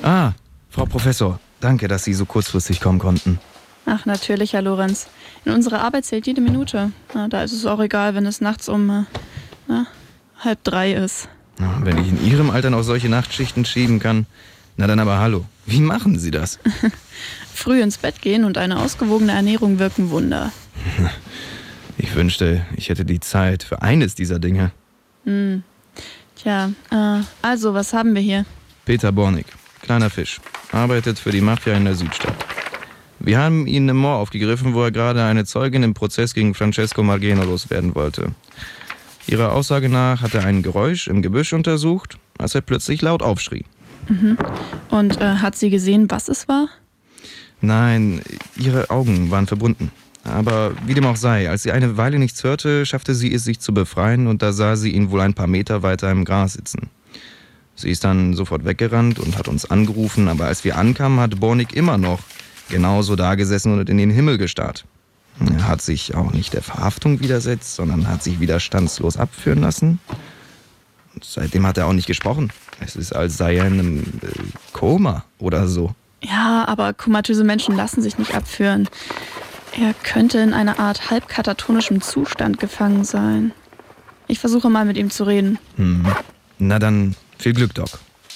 Ah, Frau Professor, danke, dass Sie so kurzfristig kommen konnten. Ach, natürlich, Herr Lorenz. In unserer Arbeit zählt jede Minute. Na, da ist es auch egal, wenn es nachts um 2:30 ist. Na, wenn ich in Ihrem Alter noch solche Nachtschichten schieben kann, na dann aber hallo. Wie machen Sie das? Früh ins Bett gehen und eine ausgewogene Ernährung wirken Wunder. Ich wünschte, ich hätte die Zeit für eines dieser Dinge. Tja, also, was haben wir hier? Peter Bornig, kleiner Fisch, arbeitet für die Mafia in der Südstadt. Wir haben ihn im Moor aufgegriffen, wo er gerade eine Zeugin im Prozess gegen Francesco Margeno loswerden wollte. Ihrer Aussage nach hat er ein Geräusch im Gebüsch untersucht, als er plötzlich laut aufschrie. Und hat sie gesehen, was es war? Nein, ihre Augen waren verbunden. Aber wie dem auch sei, als sie eine Weile nichts hörte, schaffte sie es, sich zu befreien, und da sah sie ihn wohl ein paar Meter weiter im Gras sitzen. Sie ist dann sofort weggerannt und hat uns angerufen, aber als wir ankamen, hat Bornig immer noch genauso dagesessen und in den Himmel gestarrt. Er hat sich auch nicht der Verhaftung widersetzt, sondern hat sich widerstandslos abführen lassen. Und seitdem hat er auch nicht gesprochen. Es ist, als sei er in einem Koma oder so. Ja, aber komatöse Menschen lassen sich nicht abführen. Er könnte in einer Art halbkatatonischem Zustand gefangen sein. Ich versuche mal mit ihm zu reden. Na dann, viel Glück, Doc.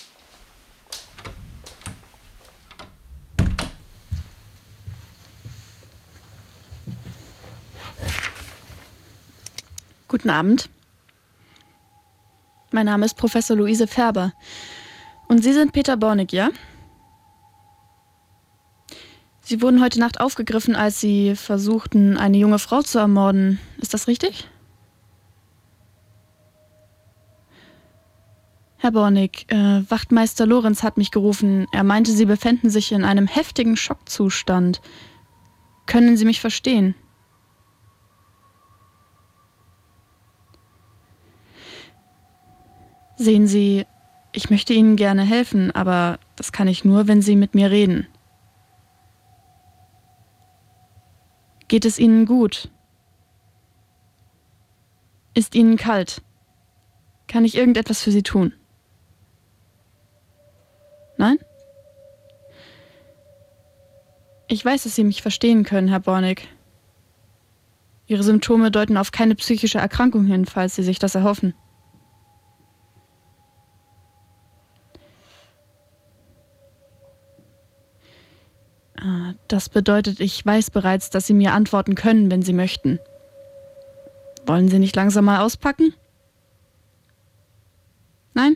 Guten Abend. Mein Name ist Professor Luise Färber. Und Sie sind Peter Bornig, ja? Sie wurden heute Nacht aufgegriffen, als Sie versuchten, eine junge Frau zu ermorden. Ist das richtig? Herr Bornig, Wachtmeister Lorenz hat mich gerufen. Er meinte, Sie befänden sich in einem heftigen Schockzustand. Können Sie mich verstehen? Sehen Sie, ich möchte Ihnen gerne helfen, aber das kann ich nur, wenn Sie mit mir reden. Geht es Ihnen gut? Ist Ihnen kalt? Kann ich irgendetwas für Sie tun? Nein? Ich weiß, dass Sie mich verstehen können, Herr Bornig. Ihre Symptome deuten auf keine psychische Erkrankung hin, falls Sie sich das erhoffen. Das bedeutet, ich weiß bereits, dass Sie mir antworten können, wenn Sie möchten. Wollen Sie nicht langsam mal auspacken? Nein?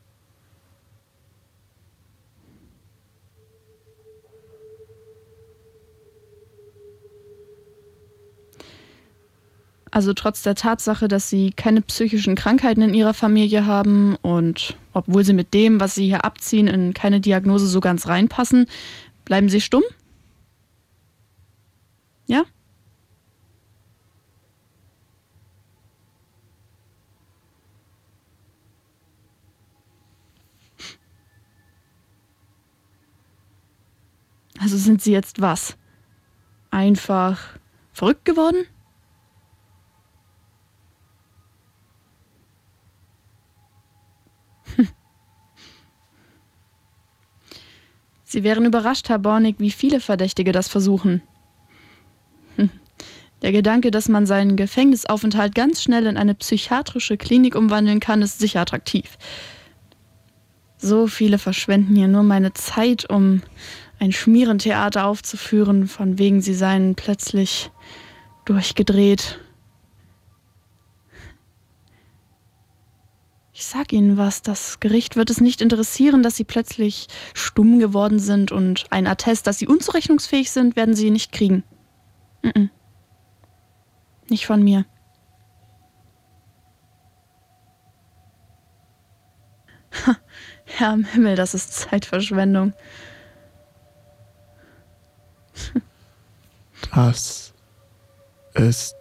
Also trotz der Tatsache, dass Sie keine psychischen Krankheiten in Ihrer Familie haben und obwohl Sie mit dem, was Sie hier abziehen, in keine Diagnose so ganz reinpassen, bleiben Sie stumm? Ja? Also sind Sie jetzt was? Einfach verrückt geworden? Sie wären überrascht, Herr Bornig, wie viele Verdächtige das versuchen. Der Gedanke, dass man seinen Gefängnisaufenthalt ganz schnell in eine psychiatrische Klinik umwandeln kann, ist sicher attraktiv. So viele verschwenden hier nur meine Zeit, um ein Schmierentheater aufzuführen, von wegen sie seien plötzlich durchgedreht. Ich sag Ihnen was, das Gericht wird es nicht interessieren, dass Sie plötzlich stumm geworden sind, und ein Attest, dass Sie unzurechnungsfähig sind, werden Sie nicht kriegen. Nicht von mir. Herr im Himmel, das ist Zeitverschwendung. Das ist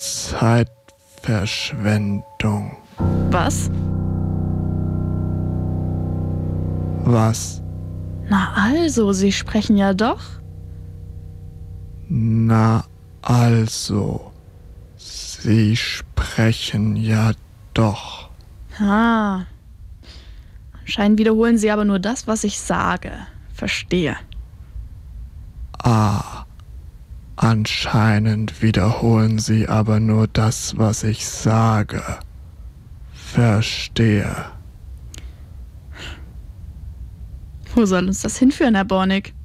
Zeitverschwendung. Was? Was? Na also, Sie sprechen ja doch. Na also, Sie sprechen ja doch. Ah, Anscheinend wiederholen Sie aber nur das, was ich sage. Verstehe. Anscheinend wiederholen Sie aber nur das, was ich sage. Verstehe. Wo soll uns das hinführen, Herr Bornig?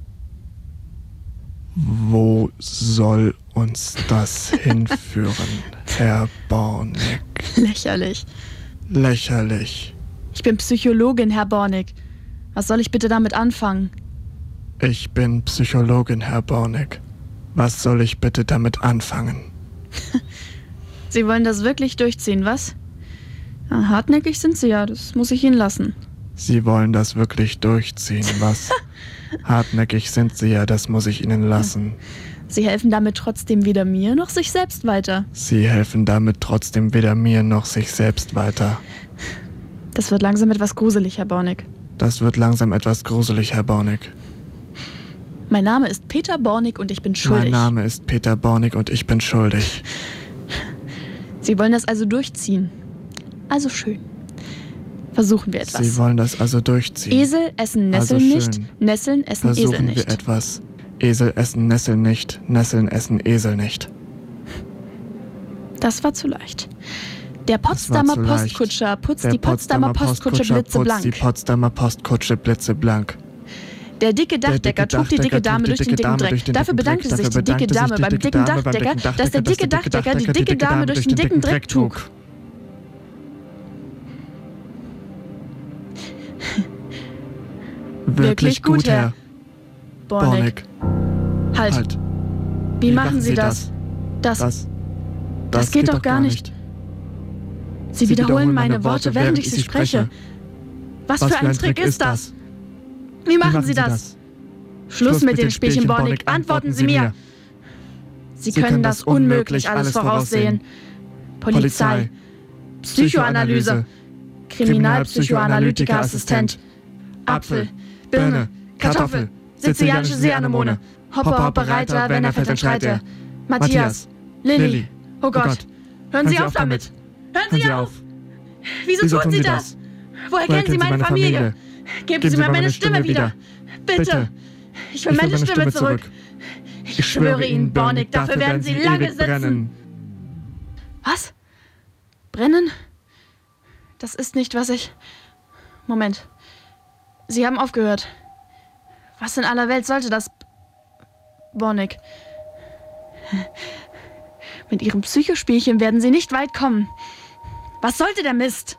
Wo soll uns das hinführen, Herr Bornig? Lächerlich. Lächerlich. Ich bin Psychologin, Herr Bornig. Was soll ich bitte damit anfangen? Ich bin Psychologin, Herr Bornig. Was soll ich bitte damit anfangen? Sie wollen das wirklich durchziehen, was? Ja, hartnäckig sind Sie ja, das muss ich Ihnen lassen. Sie wollen das wirklich durchziehen, was? Hartnäckig sind Sie ja, das muss ich Ihnen lassen. Sie helfen damit trotzdem weder mir noch sich selbst weiter. Sie helfen damit trotzdem weder mir noch sich selbst weiter. Das wird langsam etwas gruselig, Herr Bornig. Das wird langsam etwas gruselig, Herr Bornig. Mein Name ist Peter Bornig und ich bin schuldig. Mein Name ist Peter Bornig und ich bin schuldig. Sie wollen das also durchziehen. Also schön. Versuchen wir etwas. Sie wollen das also durchziehen. Esel essen Nesseln Also nicht, schön. Nesseln essen Esel Versuchen nicht. wir etwas. Esel essen Nesseln nicht, Nesseln essen Esel nicht. Das war zu leicht. Der Potsdamer zu leicht. Postkutscher putzt Der die Potsdamer Postkutsche putzt die blitzeblank. Potsdamer Postkutsche blitzeblank. Der dicke Dachdecker trug die dicke Dame durch den dicken Dreck. Dafür bedankte sich die dicke Dame beim dicken Dachdecker, dass der dicke Dachdecker die dicke Dame durch den dicken Dreck trug. Wirklich gut, Herr Bornig. Bornig. Halt. Wie machen Sie das? Das geht doch gar nicht. Sie wiederholen meine Worte, während ich sie spreche. Was für ein Trick ist das? Wie machen Sie das? Schluss mit den Spielchen, Bornig. Antworten Sie mir. Sie können das unmöglich alles voraussehen. Polizei, Psychoanalyse, Kriminalpsychoanalytikerassistent, Apfel, Birne, Kartoffel, sizilianische Seeanemone, Hoppe, Hoppe, Reiter, wenn er fällt, dann schreit er. Matthias, Lilly, oh Gott, hören Sie auf damit. Hören Sie auf. Wieso tun Sie das? Woher kennen Sie meine Familie? Geben Sie mir meine Stimme wieder. Bitte. Ich will meine Stimme zurück. Ich schwöre Ihnen, Bornig, dafür werden Sie lange sitzen. Was? Brennen? Das ist nicht, was ich... Moment. Sie haben aufgehört. Was in aller Welt sollte das... Bornig. Mit Ihrem Psychospielchen werden Sie nicht weit kommen. Was sollte der Mist?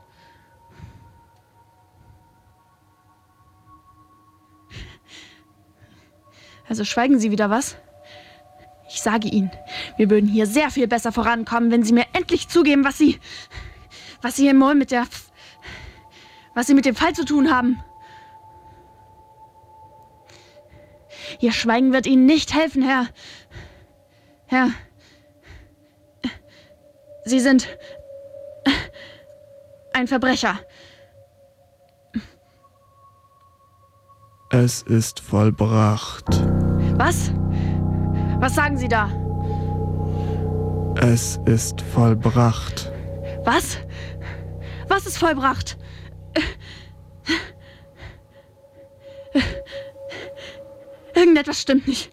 Also schweigen Sie wieder, was? Ich sage Ihnen, wir würden hier sehr viel besser vorankommen, wenn Sie mir endlich zugeben, was Sie im Mall was Sie mit dem Fall zu tun haben. Ihr Schweigen wird Ihnen nicht helfen, Herr. Sie sind ein Verbrecher. Es ist vollbracht. Was? Was sagen Sie da? Es ist vollbracht. Was? Was ist vollbracht? Irgendetwas stimmt nicht.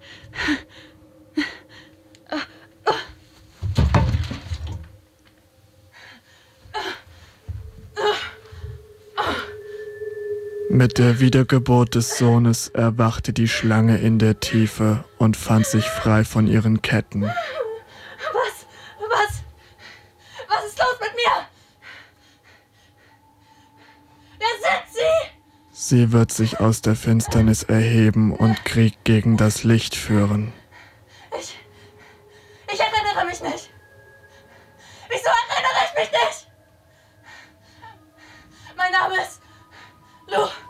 Mit der Wiedergeburt des Sohnes erwachte die Schlange in der Tiefe und fand sich frei von ihren Ketten. Was ist los mit mir? Wer sind Sie? Sie wird sich aus der Finsternis erheben und Krieg gegen das Licht führen. Ich erinnere mich nicht. Wieso erinnere ich mich nicht? Mein Name ist Lou.